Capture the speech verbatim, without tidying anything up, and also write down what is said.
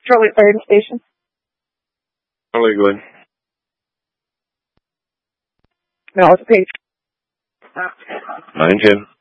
Charlie Fire Station. Charlie, go ahead. No, it's Paige. Nine ten.